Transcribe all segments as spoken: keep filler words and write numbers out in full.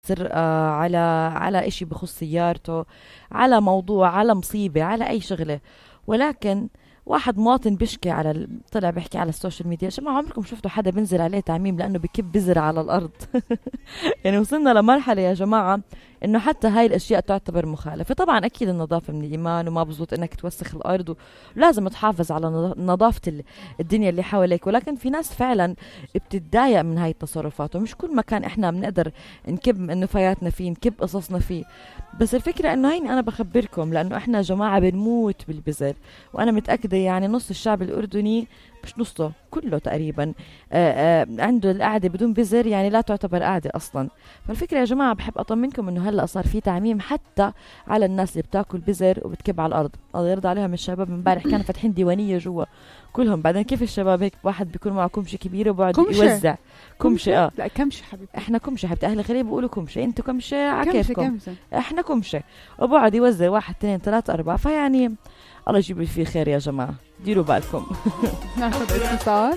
سرقة، على على إشي بخص سيارته، على موضوع، على مصيبة، على أي شغلة. ولكن واحد مواطن بيشكي على ال... طلع بيحكي على السوشيال ميديا. يا جماعة عمركم شفتوا حدا بينزل عليه تعميم لأنه بكب بذر على الأرض؟ يعني وصلنا لمرحلة يا جماعة إنه حتى هاي الأشياء تعتبر مخالفة. طبعا أكيد النظافة من الإيمان، وما بزبط إنك توسخ الأرض، ولازم تحافظ على نظافة الدنيا اللي حواليك. ولكن في ناس فعلا بتتضايق من هاي التصرفات، ومش كل مكان إحنا بنقدر نكب نفاياتنا فيه، نكب قصصنا فيه. بس الفكرة إنه هين أنا بخبركم، لأنه إحنا يا جماعة بنموت بالبذر، وأنا متأكدة يعني نص الشعب الأردني، مش نصه، كله تقريبا آآ آآ عنده القعدة بدون بذر يعني لا تعتبر قعدة أصلا. فالفكرة يا جماعة بحب أطمنكم إنه هلأ صار في تعميم حتى على الناس اللي بتاكل بذر وبتكب على الأرض. الله يرضى عليهم الشباب، امبارح كانوا فاتحين ديوانية جوا كلهم. بعدين كيف الشباب هيك واحد بيكون معه كمشة كبيرة وبعد يوزع كمشة. اه لا كمشة حبيبتي، احنا كمشة حبيبتي، أهل الخليج بيقولوا كمشة، انتوا كمشة كمشة عكيفكم، كمشة. احنا كمشة. وبعد يوزع واحد اثنين ثلاثة أربعة. فيعني الله يجيب فيه خير يا جماعة، ديروا بالكم. ناخذ اتصال.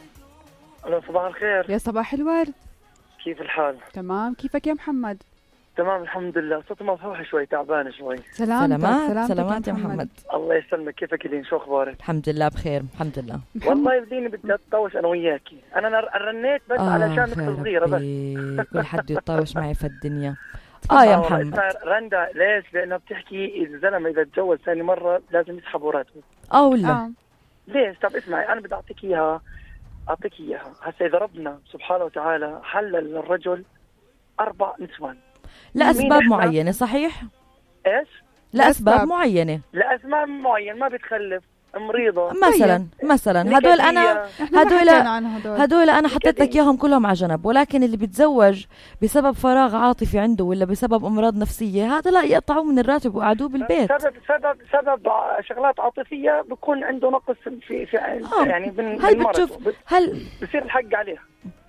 الو صباح الخير. يا صباح الورد، كيف الحال؟ تمام، كيفك يا محمد؟ تمام الحمد لله. صوتي مفحوح شوي، تعبان شوي. سلامتك. سلامات سلامات يا محمد. الله يسلمك. كيفك الين؟ شو اخبارك؟ الحمد لله بخير الحمد لله. والله بديني بدي اتطوش انا وياكي. انا رنيت بس آه علشان مثل صغيره بس. كل حد يتطاوش معي في الدنيا. اه يا محمد. رندا ليش؟ لانها بتحكي الزلمه اذا تجوز ثاني مره لازم يسحبوا راتبه. اه ولا آه. ليش؟ طب اسمعي، انا بدي اعطيك اياها اعطيك اياها هسه. اذا ربنا سبحانه وتعالى حلل للرجل اربع نسوان لاسباب معينه، صحيح؟ ايش؟ لاسباب معينه، لاسباب معينه ما بتخلف، مريضه مثلا مثلا هدول انا هدول هدول انا حطيت لك اياهم كلهم على جنب. ولكن اللي بيتزوج بسبب فراغ عاطفي عنده ولا بسبب امراض نفسيه، هذا لا يقطعوه من الراتب وقعدوه بالبيت. سبب سبب سبب شغلات عاطفيه بكون عنده نقص في في آه. يعني من هل بتشوف هل بصير الحق عليه؟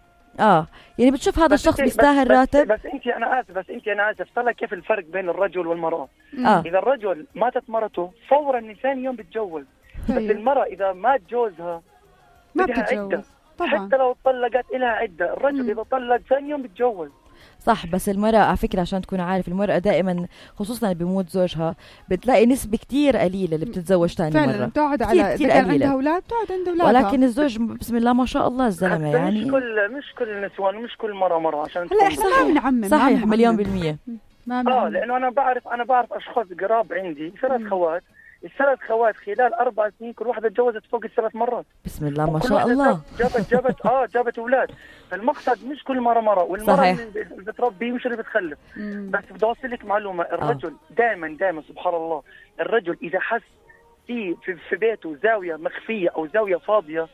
اه يعني بتشوف هذا الشخص بيستاهل راتب؟ بس, بس انت انا اسف بس انت انا اسف طلع كيف الفرق بين الرجل والمراه. آه. اذا الرجل ماتت مرته فورا من ثاني يوم بتتجوز. بس المراه اذا مات جوزها ما بتتجوز طبعا. حتى لو طلقت لها عده. الرجل اذا طلق ثاني يوم بتتجوز. صح. بس المرأة على فكرة عشان تكون عارف، المرأة دائما خصوصا اللي بيموت زوجها بتلاقي نسبة كتير قليلة اللي بتتزوج تاني مرة. فعلا بتقعد على كتير كتير عندها أولاد بتقعد عند أولادها. ولكن الزوج بسم الله ما شاء الله الزلمة يعني مش كل مش كل النسوان ومش كل مرة مرة عشان هلا احنا ما بنعمم. صحيح مليون بالمية. اه لأنه أنا بعرف أنا بعرف أشخاص قراب عندي ثلاث خوات. الثلاث خوات خلال أربع سنين كل واحدة تجوزت فوق الثلاث مرات. بسم الله ما شاء الله. جابت جابت اه جابت أولاد. فالمقصد مش كل مرة مرة، والمرة اللي بتربي مش اللي بتخلف. بس بدي أوصل لك معلومة. الرجل آه. دائما دائما سبحان الله، الرجل إذا حس في في, في بيته زاوية مخفية أو زاوية فاضية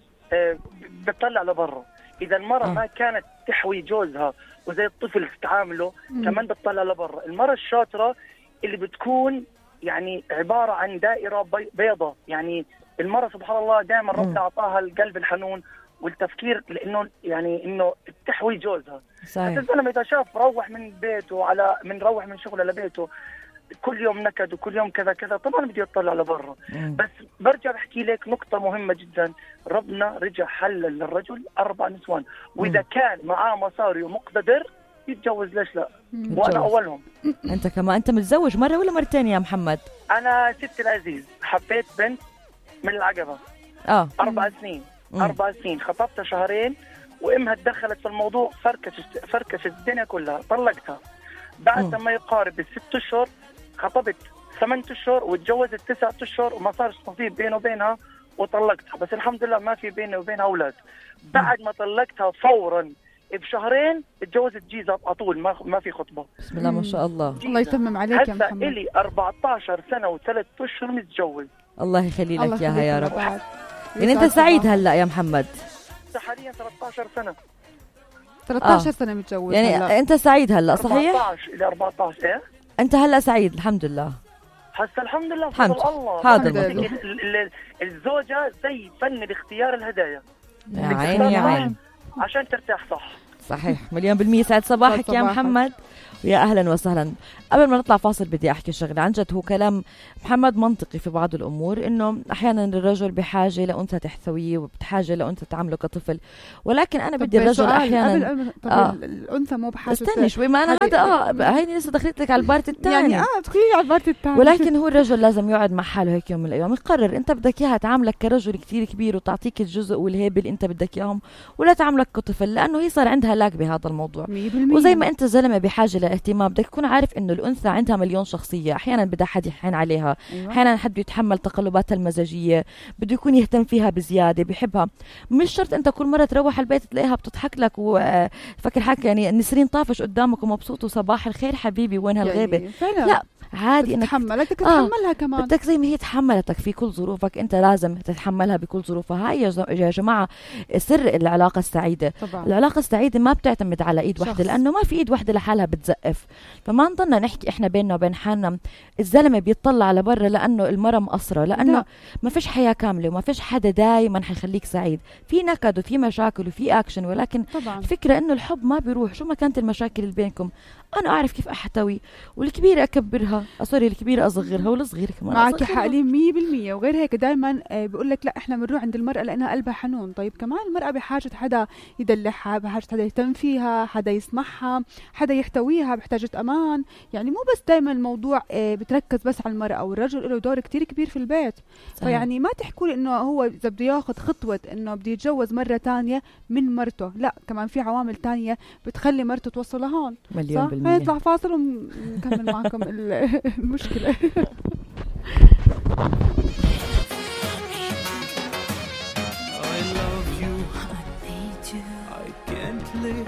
آه بتطلع لبرا. إذا المرة آه. ما كانت تحوي جوزها وزي الطفل تتعامله كمان بتطلع لبرا. المرة الشاطرة اللي بتكون يعني عبارة عن دائرة بيضة. يعني المرة سبحان الله دائما ربنا أعطاها القلب الحنون والتفكير، لأنه يعني إنه تحوي جوزها. صحيح. الزلمة إذا شاف روح من بيته على من روح من شغله لبيته كل يوم نكد وكل يوم كذا كذا، طبعا بدي يطلع لبرا. بس برجع بحكي لك نقطة مهمة جدا. ربنا رجع حلل للرجل أربع نسوان، وإذا كان معاه مصاري ومقتدر يتجوز ليش لا؟ وانا اولهم. انت كمان انت متزوج مره ولا مرتين يا محمد؟ انا ست العزيز حبيت بنت من العقبه اه اربع سنين مم. اربع سنين خطبتها شهرين، وامها تدخلت في الموضوع فركشت فركشت الدنيا كلها. طلقتها بعد ما يقارب الست اشهر. خطبت ثمان اشهر وتجوزت تسعة اشهر وما صارش نصيب بينه وبينها وطلقتها. بس الحمد لله ما في بيني وبينها اولاد. بعد ما طلقتها فورا بشهرين اتجوزت جيزة على طول، ما ما في خطبة. بسم الله ما شاء الله. الله يتمم عليك يا محمد. إلي أربعة عشر سنة وثلاث أشهر متجوز. الله يخلي لك إياها يا رب. يعني أنت سعيد هلا يا محمد؟ حاليا ثلاثة عشر سنة. ثلاثة عشر سنة متجوز يعني هلأ. أنت سعيد هلا صحيح؟ أربعة عشر إلى أربعة عشر إيه؟ أنت هلا سعيد الحمد لله. حتى الحمد لله الحمد الله. هذا المطلوب. الزوجة زي فن الاختيار الهدايا. يا عيني يا عيني. عشان ترتاح صح. صحيح مليون بالمية. سعد صباحك يا محمد، يا أهلا وسهلا. قبل ما نطلع فاصل بدي أحكي شغلة عن جد، هو كلام محمد منطقي في بعض الأمور، إنه أحيانا الرجل بحاجة لأنثى تحتويه وبحاجة لأنثى تعامله كطفل، ولكن أنا بدي الرجل أحيانا آه. الأنثى مو بحاجة. استني شوي، ما أنا هذا آه هيني لسه دخلت لك على البارت الثاني يعني آه تدخلي على البارت الثاني. ولكن هو الرجل لازم يقعد مع حاله هيك يوم من الأيام يقرر أنت بدك إياها تعاملك كرجل كتير كبير وتعطيك الجزء والهيبة اللي أنت بدك إياهم، ولا تعاملك كطفل، لأنه هي صار عندها لاك بهذا الموضوع. وزي ما أنت زلمة بحاجة لاهتمام، بدك تكون عارف إنه الأنثى عندها مليون شخصية، أحيانا بدها حد يحن عليها، أيوة. أحيانا حد يتحمل تقلباتها المزاجية، بده يكون يهتم فيها بزيادة، بيحبها. مش شرط أنت كل مرة تروح البيت تلاقيها بتضحك لك وفكر حالك يعني نسرين طافش قدامك ومبسوط وصباح الخير حبيبي وين هالغيبة يعني لا عادي انك تتحملك تتحملها آه. كمان بدك زي ما هي تحملتك في كل ظروفك انت لازم تتحملها بكل ظروفها. هاي يا جماعه سر العلاقه السعيده. طبعا. العلاقه السعيده ما بتعتمد على ايد واحده، لانه ما في ايد واحده لحالها بتزقف. فما نضلنا نحكي احنا بيننا وبين حالنا الزلمه بيطلع على برا لانه المراه مقصره، لانه لا. ما فيش حياه كامله وما فيش حدا دايما حيخليك سعيد، في نكد وفي مشاكل وفي اكشن، ولكن طبعا. الفكره انه الحب ما بيروح شو ما كانت المشاكل اللي بينكم. انا اعرف كيف احتوي، والكبيره اكبرها سوري الكبيره اصغرها والصغيره كمان معك حقلي مية بالمية. وغير هيك دائما بيقول لك لا احنا بنروح عند المراه لانها قلبها حنون. طيب كمان المراه بحاجه حدا يدلعها، بحاجه حدا يهتم فيها، حدا يسمعها، حدا يحتويها، بحاجه امان. يعني مو بس دائما الموضوع بتركز بس على المراه، والرجل له دور كتير كبير في البيت. صحيح. فيعني ما تحكوا لي انه هو اذا بده ياخذ خطوه انه بده يتجوز مره تانية من مرته، لا كمان في عوامل تانية بتخلي مرته توصل لهون. مليون بالمية. نطلع فاصل ونكمل معكم المشكله.